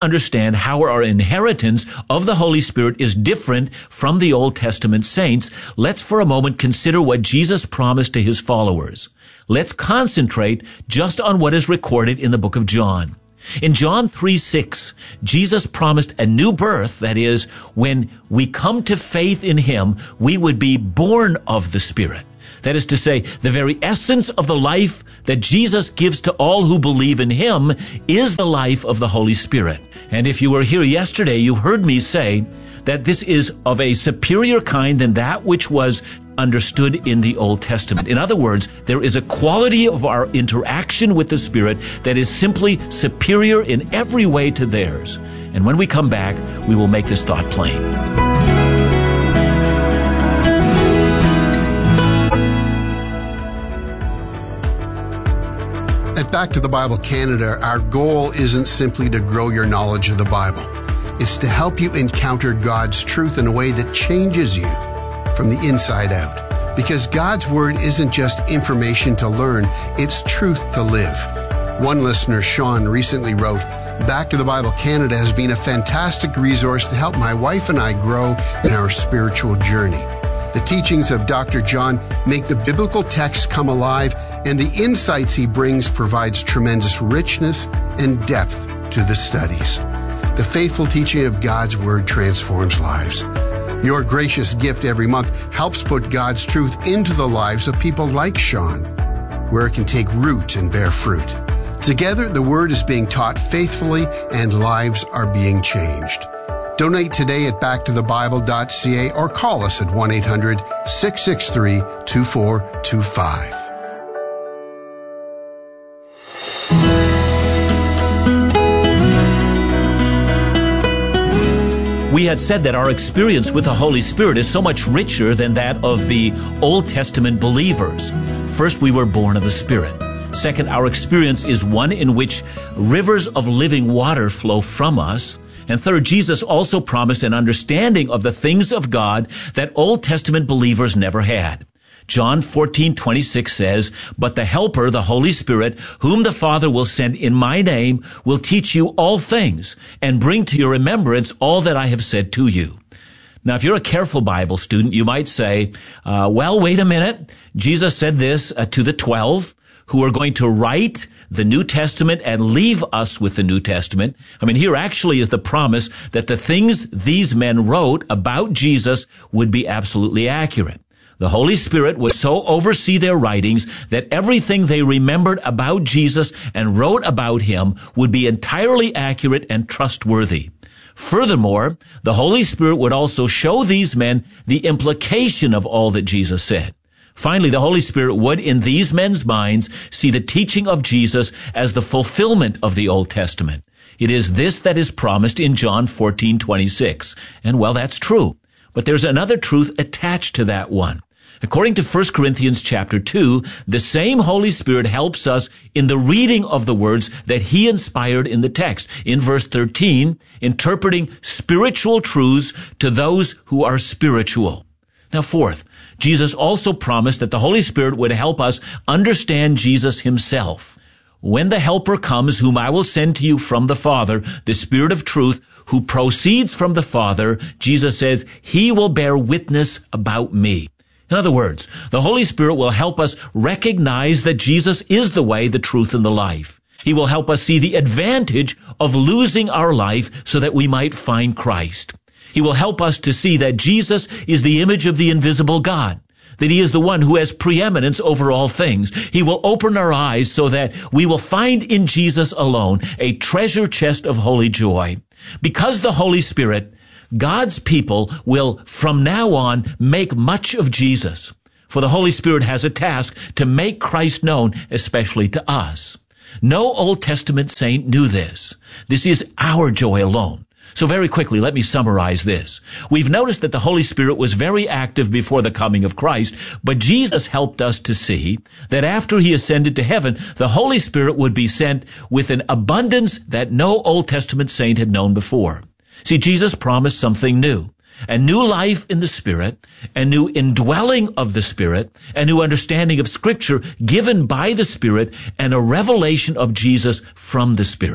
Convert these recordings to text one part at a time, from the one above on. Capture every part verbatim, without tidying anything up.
understand how our inheritance of the Holy Spirit is different from the Old Testament saints, let's for a moment consider what Jesus promised to his followers. Let's concentrate just on what is recorded in the book of John. In John three six, Jesus promised a new birth, that is, when we come to faith in him, we would be born of the Spirit. That is to say, the very essence of the life that Jesus gives to all who believe in him is the life of the Holy Spirit. And if you were here yesterday, you heard me say that this is of a superior kind than that which was understood in the Old Testament. In other words, there is a quality of our interaction with the Spirit that is simply superior in every way to theirs. And when we come back, we will make this thought plain. At Back to the Bible Canada, our goal isn't simply to grow your knowledge of the Bible. It's to help you encounter God's truth in a way that changes you from the inside out. Because God's Word isn't just information to learn, it's truth to live. One listener, Sean, recently wrote, Back to the Bible Canada has been a fantastic resource to help my wife and I grow in our spiritual journey. The teachings of Doctor John make the biblical text come alive, and the insights he brings provides tremendous richness and depth to the studies. The faithful teaching of God's Word transforms lives. Your gracious gift every month helps put God's truth into the lives of people like Sean, where it can take root and bear fruit. Together, the Word is being taught faithfully and lives are being changed. Donate today at back to the bible dot c a or call us at one eight hundred six six three two four two five. We had said that our experience with the Holy Spirit is so much richer than that of the Old Testament believers. First, we were born of the Spirit. Second, our experience is one in which rivers of living water flow from us. And third, Jesus also promised an understanding of the things of God that Old Testament believers never had. John fourteen twenty-six says, But the Helper, the Holy Spirit, whom the Father will send in my name, will teach you all things and bring to your remembrance all that I have said to you. Now, if you're a careful Bible student, you might say, uh, well, wait a minute. Jesus said this uh, to the twelve who are going to write the New Testament and leave us with the New Testament. I mean, here actually is the promise that the things these men wrote about Jesus would be absolutely accurate. The Holy Spirit would so oversee their writings that everything they remembered about Jesus and wrote about him would be entirely accurate and trustworthy. Furthermore, the Holy Spirit would also show these men the implication of all that Jesus said. Finally, the Holy Spirit would, in these men's minds, see the teaching of Jesus as the fulfillment of the Old Testament. It is this that is promised in John fourteen twenty-six. And well, that's true. But there's another truth attached to that one. According to First Corinthians chapter two, the same Holy Spirit helps us in the reading of the words that he inspired in the text. In verse thirteen, interpreting spiritual truths to those who are spiritual. Now, fourth, Jesus also promised that the Holy Spirit would help us understand Jesus himself. When the Helper comes, whom I will send to you from the Father, the Spirit of truth, who proceeds from the Father, Jesus says, he will bear witness about me. In other words, the Holy Spirit will help us recognize that Jesus is the way, the truth, and the life. He will help us see the advantage of losing our life so that we might find Christ. He will help us to see that Jesus is the image of the invisible God, that he is the one who has preeminence over all things. He will open our eyes so that we will find in Jesus alone a treasure chest of holy joy. Because the Holy Spirit, God's people will from now on make much of Jesus. For the Holy Spirit has a task to make Christ known, especially to us. No Old Testament saint knew this. This is our joy alone. So very quickly, let me summarize this. We've noticed that the Holy Spirit was very active before the coming of Christ, but Jesus helped us to see that after he ascended to heaven, the Holy Spirit would be sent with an abundance that no Old Testament saint had known before. See, Jesus promised something new. A new life in the Spirit, a new indwelling of the Spirit, a new understanding of Scripture given by the Spirit, and a revelation of Jesus from the Spirit.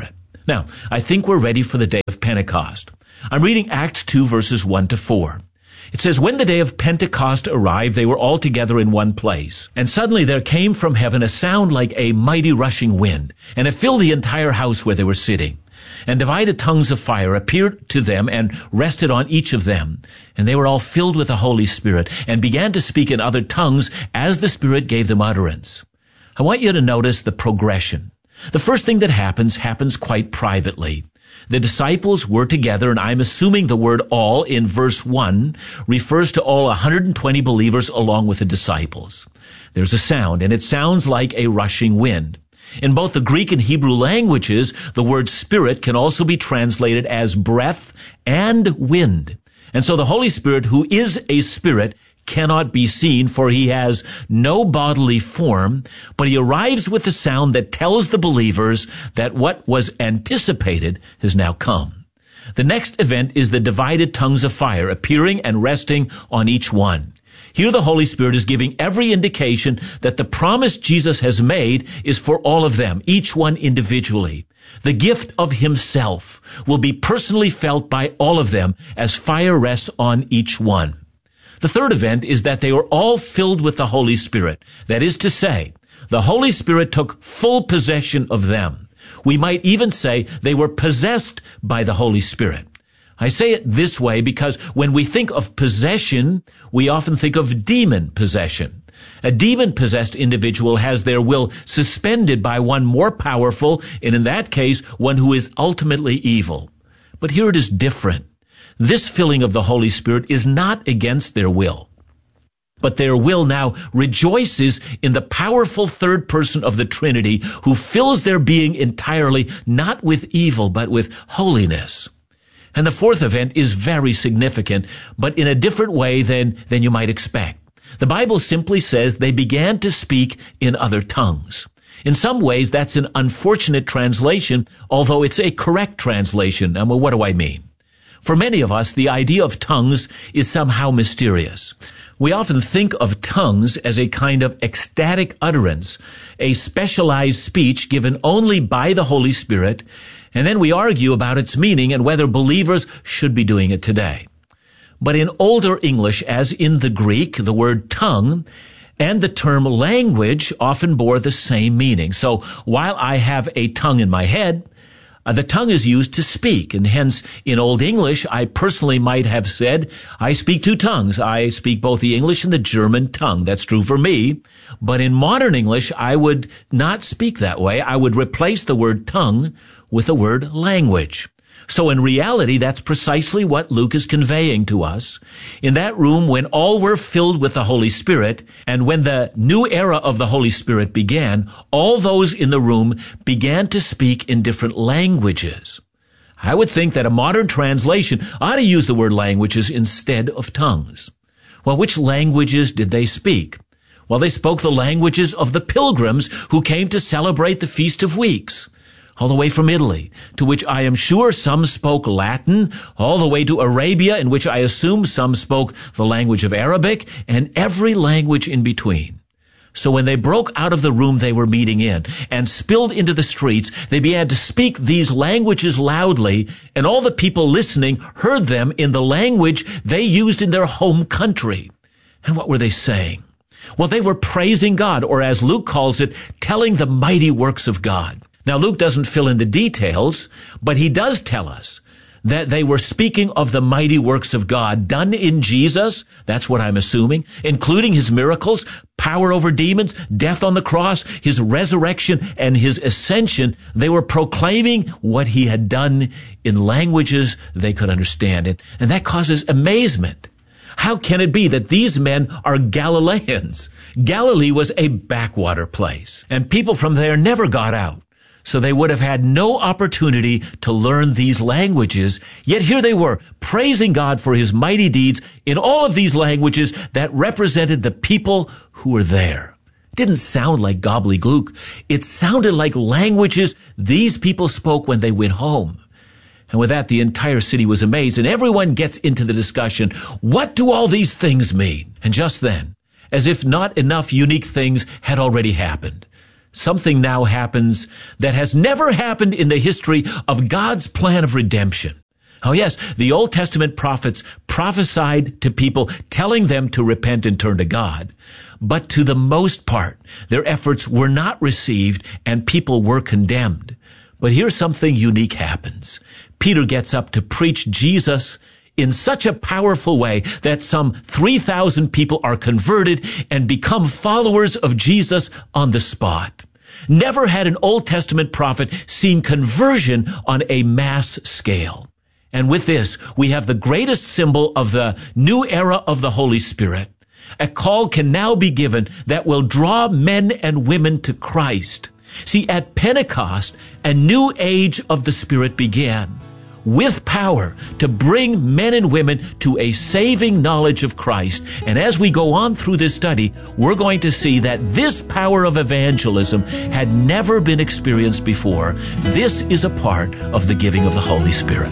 Now, I think we're ready for the day of Pentecost. I'm reading Acts two, verses one to four. It says, "When the day of Pentecost arrived, they were all together in one place. And suddenly there came from heaven a sound like a mighty rushing wind, and it filled the entire house where they were sitting. And divided tongues of fire appeared to them and rested on each of them. And they were all filled with the Holy Spirit and began to speak in other tongues as the Spirit gave them utterance." I want you to notice the progression. The first thing that happens, happens quite privately. The disciples were together, and I'm assuming the word all in verse one refers to all one hundred twenty believers along with the disciples. There's a sound, and it sounds like a rushing wind. In both the Greek and Hebrew languages, the word spirit can also be translated as breath and wind. And so the Holy Spirit, who is a spirit, cannot be seen, for he has no bodily form, but he arrives with a sound that tells the believers that what was anticipated has now come. The next event is the divided tongues of fire appearing and resting on each one. Here the Holy Spirit is giving every indication that the promise Jesus has made is for all of them, each one individually. The gift of himself will be personally felt by all of them as fire rests on each one. The third event is that they were all filled with the Holy Spirit. That is to say, the Holy Spirit took full possession of them. We might even say they were possessed by the Holy Spirit. I say it this way because when we think of possession, we often think of demon possession. A demon-possessed individual has their will suspended by one more powerful, and in that case, one who is ultimately evil. But here it is different. This filling of the Holy Spirit is not against their will, but their will now rejoices in the powerful third person of the Trinity who fills their being entirely, not with evil, but with holiness. And the fourth event is very significant, but in a different way than, than you might expect. The Bible simply says they began to speak in other tongues. In some ways, that's an unfortunate translation, although it's a correct translation. Now, well, what do I mean? For many of us, the idea of tongues is somehow mysterious. We often think of tongues as a kind of ecstatic utterance, a specialized speech given only by the Holy Spirit, and then we argue about its meaning and whether believers should be doing it today. But in Older English, as in the Greek, the word tongue and the term language often bore the same meaning. So while I have a tongue in my head, Uh, the tongue is used to speak, and hence in Old English, I personally might have said, I speak two tongues. I speak both the English and the German tongue. That's true for me. But in modern English, I would not speak that way. I would replace the word tongue with the word language. So in reality, that's precisely what Luke is conveying to us. In that room, when all were filled with the Holy Spirit, and when the new era of the Holy Spirit began, all those in the room began to speak in different languages. I would think that a modern translation ought to use the word languages instead of tongues. Well, which languages did they speak? Well, they spoke the languages of the pilgrims who came to celebrate the Feast of Weeks, all the way from Italy, to which I am sure some spoke Latin, all the way to Arabia, in which I assume some spoke the language of Arabic, and every language in between. So when they broke out of the room they were meeting in and spilled into the streets, they began to speak these languages loudly, and all the people listening heard them in the language they used in their home country. And what were they saying? Well, they were praising God, or as Luke calls it, telling the mighty works of God. Now, Luke doesn't fill in the details, but he does tell us that they were speaking of the mighty works of God done in Jesus. That's what I'm assuming, including his miracles, power over demons, death on the cross, his resurrection, and his ascension. They were proclaiming what he had done in languages they could understand. And, and that causes amazement. How can it be that these men are Galileans? Galilee was a backwater place, and people from there never got out. So they would have had no opportunity to learn these languages, yet here they were, praising God for his mighty deeds in all of these languages that represented the people who were there. It didn't sound like gobbledygook. It sounded like languages these people spoke when they went home. And with that, the entire city was amazed, and everyone gets into the discussion, what do all these things mean? And just then, as if not enough unique things had already happened, something now happens that has never happened in the history of God's plan of redemption. Oh yes, the Old Testament prophets prophesied to people, telling them to repent and turn to God. But to the most part, their efforts were not received and people were condemned. But here's something unique happens. Peter gets up to preach Jesus in such a powerful way that some three thousand people are converted and become followers of Jesus on the spot. Never had an Old Testament prophet seen conversion on a mass scale. And with this, we have the greatest symbol of the new era of the Holy Spirit. A call can now be given that will draw men and women to Christ. See, at Pentecost, a new age of the Spirit began, with power to bring men and women to a saving knowledge of Christ. And as we go on through this study, we're going to see that this power of evangelism had never been experienced before. This is a part of the giving of the Holy Spirit.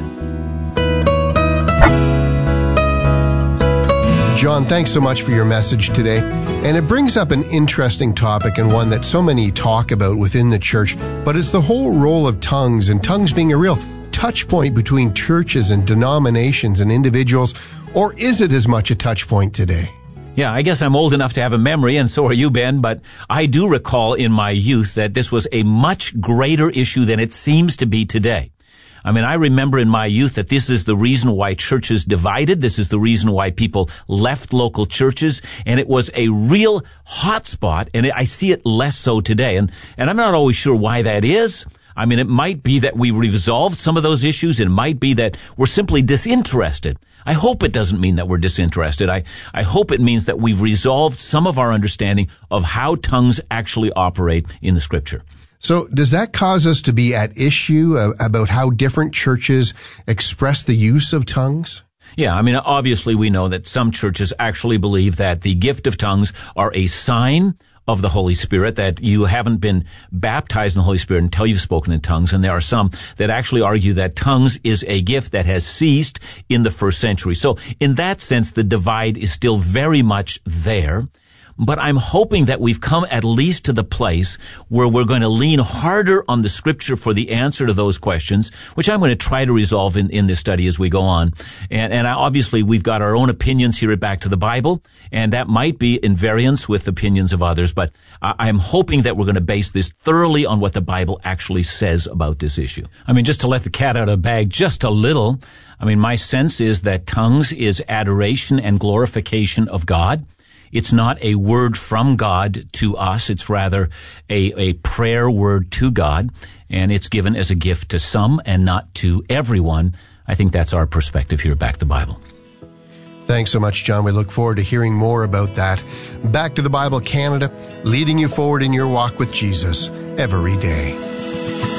John, thanks so much for your message today. And it brings up an interesting topic and one that so many talk about within the church, but it's the whole role of tongues, and tongues being a real touch point between churches and denominations and individuals. Or is it as much a touch point today? Yeah, I guess I'm old enough to have a memory, and so are you, Ben, but I do recall in my youth that this was a much greater issue than it seems to be today. I mean, I remember in my youth that this is the reason why churches divided. This is the reason why people left local churches. And it was a real hot spot. And I see it less so today. And, and I'm not always sure why that is. I mean, it might be that we resolved some of those issues. It might be that we're simply disinterested. I hope it doesn't mean that we're disinterested. I, I hope it means that we've resolved some of our understanding of how tongues actually operate in the Scripture. So does that cause us to be at issue uh, about how different churches express the use of tongues? Yeah, I mean, obviously we know that some churches actually believe that the gift of tongues are a sign of the Holy Spirit, that you haven't been baptized in the Holy Spirit until you've spoken in tongues. And there are some that actually argue that tongues is a gift that has ceased in the first century. So in that sense, the divide is still very much there. But I'm hoping that we've come at least to the place where we're going to lean harder on the Scripture for the answer to those questions, which I'm going to try to resolve in, in this study as we go on. And, and obviously, we've got our own opinions here at Back to the Bible, and that might be in variance with opinions of others. But I'm hoping that we're going to base this thoroughly on what the Bible actually says about this issue. I mean, just to let the cat out of the bag just a little, I mean, my sense is that tongues is adoration and glorification of God. It's not a word from God to us. It's rather a, a prayer word to God, and it's given as a gift to some and not to everyone. I think that's our perspective here at Back to the Bible. Thanks so much, John. We look forward to hearing more about that. Back to the Bible Canada, leading you forward in your walk with Jesus every day.